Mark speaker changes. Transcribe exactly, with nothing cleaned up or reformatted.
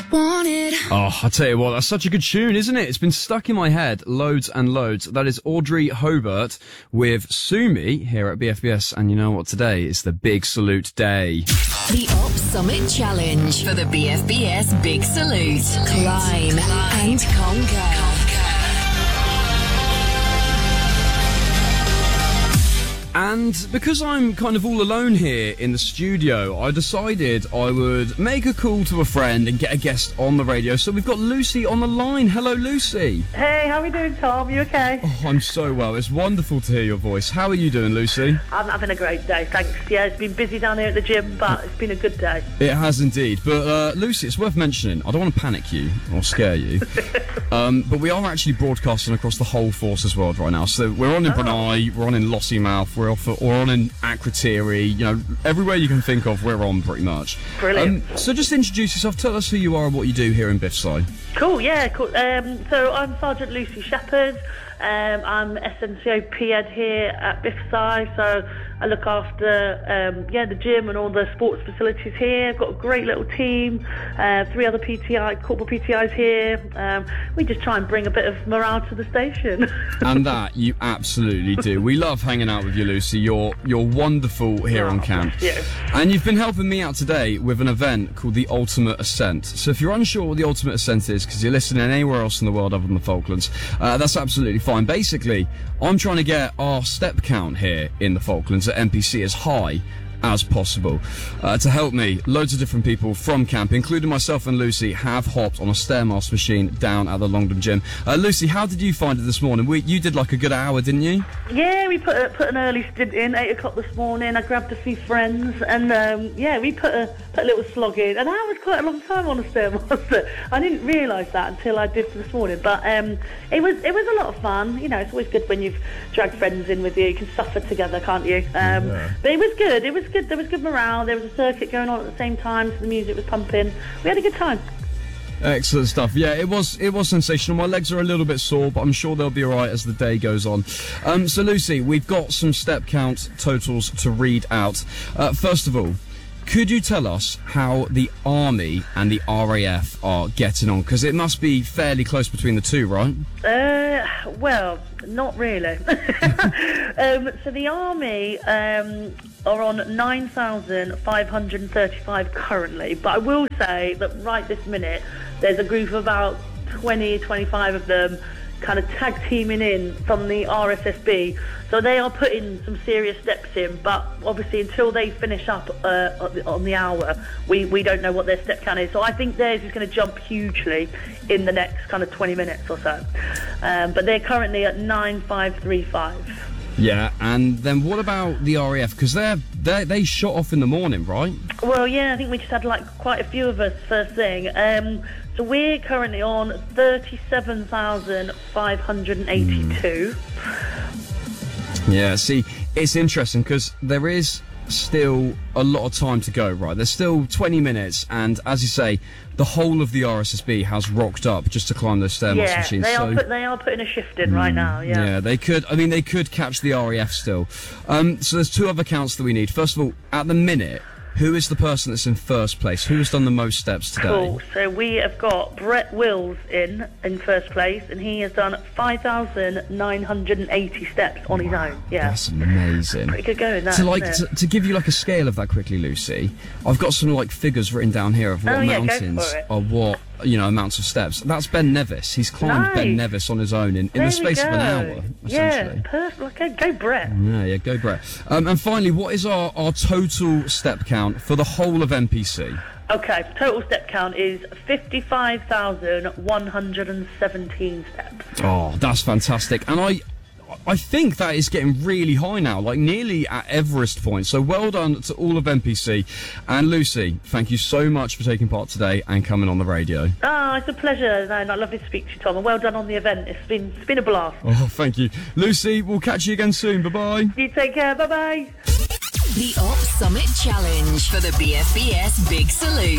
Speaker 1: wanted.
Speaker 2: Oh, I tell you what, that's such a good tune, isn't it? It's been stuck in my head loads and loads. That is Audrey Hobart with Sue Me here at B F B S. And you know what? Today is the Big Salute Day.
Speaker 3: The Op Summit Challenge for the B F B S Big Salute. Climb and conquer.
Speaker 2: And because I'm kind of all alone here in the studio, I decided I would make a call to a friend and get a guest on the radio. So we've got Lucy on the line. Hello, Lucy.
Speaker 4: Hey, how are we doing, Tom? You okay?
Speaker 2: Oh, I'm so well. It's wonderful to hear your voice. How are you doing, Lucy?
Speaker 4: I'm having a great day, thanks. Yeah, it's been busy down here at the gym, but it's been a good day.
Speaker 2: It has indeed. But, uh, Lucy, it's worth mentioning, I don't want to panic you or scare you, um, but we are actually broadcasting across the whole Forces world right now. So we're on in
Speaker 4: Oh.
Speaker 2: Brunei, we're on in Lossiemouth, we're off, we're on in Akrotiri, you know, everywhere you can think of, we're on pretty much.
Speaker 4: Brilliant.
Speaker 2: Um, so just introduce yourself, tell us who you are and what you do here in Biffside.
Speaker 4: Cool, yeah, cool. Um, so I'm Sergeant Lucy Shepherd. Um, I'm S N C O P Ed here at Biffside, so I look after um, yeah the gym and all the sports facilities here. I've got a great little team, uh, three other P T I, corporal P T Is here. Um, we just try and bring a bit of morale to the station.
Speaker 2: And that you absolutely do. We love hanging out with you, Lucy. You're you're wonderful here
Speaker 4: Oh,
Speaker 2: on camp.
Speaker 4: bless you.
Speaker 2: And you've been helping me out today with an event called the Ultimate Ascent. So if you're unsure what the Ultimate Ascent is, because you're listening anywhere else in the world other than the Falklands, uh, that's absolutely fine. Basically, I'm trying to get our step count here in the Falklands at N P C as high as possible. Uh, to help me, loads of different people from camp, including myself and Lucy, have hopped on a Stairmaster machine down at the Longdon gym. Uh, Lucy, how did you find it this morning? We, you did like a good hour, didn't you?
Speaker 4: Yeah, we put a, put an early stint in, eight o'clock this morning. I grabbed a few friends, and um, yeah, we put a put a little slog in. And that was quite a long time on a Stairmaster. I didn't realise that until I did this morning. But um, it was it was a lot of fun. You know, it's always good when you've dragged friends in with you. You can suffer together, can't you? Um,
Speaker 2: Yeah.
Speaker 4: But it was good. It was good. There was good morale. There was a circuit going on at the same time, so the music was pumping. We had a good time.
Speaker 2: Excellent stuff. Yeah, it was it was sensational. My legs are a little bit sore, but I'm sure they'll be all right as the day goes on. Um, so, Lucy, we've got some step count totals to read out. Uh, first of all, could you tell us how the Army and the R A F are getting on? Because it must be fairly close between the two, right?
Speaker 4: Uh, well, not really. um, so the Army um, are on nine thousand five hundred thirty-five currently, but I will say that right this minute, there's a group of about twenty, twenty-five of them kind of tag teaming in from the R S S B, so they are putting some serious steps in, but obviously until they finish up uh, on, the, on the hour, we, we don't know what their step count is, so I think theirs is going to jump hugely in the next kind of twenty minutes or so, um, but they're currently at nine five three five.
Speaker 2: Yeah, and then what about the R A F? Because they're, they they shot off in the morning, right?
Speaker 4: Well, yeah, I think we just had like quite a few of us first thing. Um, so we're currently on thirty-seven thousand five hundred eighty-two.
Speaker 2: Yeah, see, it's interesting because there is still a lot of time to go, right? There's still twenty minutes, and as you say, the whole of the R S S B has rocked up just to climb those Stairmaster
Speaker 4: Yeah,
Speaker 2: machines.
Speaker 4: they are
Speaker 2: so,
Speaker 4: put, they are putting a shift in right now. Yeah.
Speaker 2: yeah, they could. I mean, they could catch the R A F still. Um, so there's two other counts that we need. First of all, at the minute, who is the person that's in first place? Who has done the most steps today?
Speaker 4: Cool. So we have got Brett Wills in in first place, and he has done five thousand nine hundred eighty steps on his own. Yeah.
Speaker 2: That's amazing.
Speaker 4: Pretty good going, that,
Speaker 2: To like
Speaker 4: isn't
Speaker 2: to,
Speaker 4: it?
Speaker 2: to give you like a scale of that quickly, Lucy, I've got some like figures written down here of what
Speaker 4: Oh, yeah, go
Speaker 2: mountains
Speaker 4: for it.
Speaker 2: are what, you know, amounts of steps. That's Ben Nevis. He's climbed Ben
Speaker 4: Nice.
Speaker 2: Nevis on his own in, in
Speaker 4: There
Speaker 2: the
Speaker 4: we
Speaker 2: space of an
Speaker 4: go.
Speaker 2: hour,
Speaker 4: Yeah,
Speaker 2: essentially.
Speaker 4: perfect. Okay, go Brett.
Speaker 2: Yeah, yeah, go Brett. Um, and finally, what is our, our total step count for the whole of N P C?
Speaker 4: Okay, total step count is fifty-five thousand one hundred seventeen steps.
Speaker 2: Oh, that's fantastic. And I I think that is getting really high now, like nearly at Everest point. So well done to all of N P C. And Lucy, thank you so much for taking part today and coming on the radio.
Speaker 4: Ah, it's a pleasure. No, no, lovely to speak to you, Tom. And well done on the event. It's been it's been a blast.
Speaker 2: Oh, thank you. Lucy, we'll catch you again soon. Bye-bye.
Speaker 4: You take care. Bye bye.
Speaker 3: The Op Summit Challenge for the B F B S Big Salute.